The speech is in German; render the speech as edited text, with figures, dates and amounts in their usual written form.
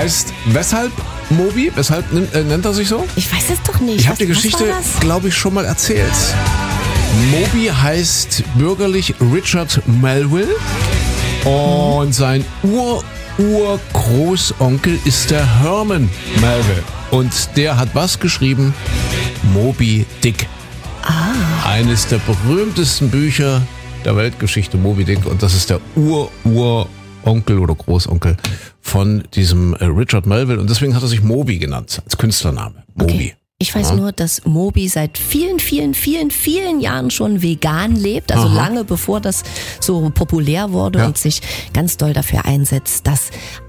heißt, weshalb Moby? Weshalb nennt er sich so? Ich weiß es doch nicht. Ich habe die Geschichte, glaube ich, schon mal erzählt. Moby heißt bürgerlich Richard Melville und sein Urgroßonkel ist der Herman Melville. Und der hat was geschrieben? Moby Dick. Eines der berühmtesten Bücher der Weltgeschichte, Moby Dick. Und das ist der Uronkel oder Großonkel von diesem Richard Melville. Und deswegen hat er sich Moby genannt, als Künstlername. Moby. Okay. Ich weiß nur, dass Moby seit vielen Jahren schon vegan lebt, also lange bevor das so populär wurde und sich ganz doll dafür einsetzt, dass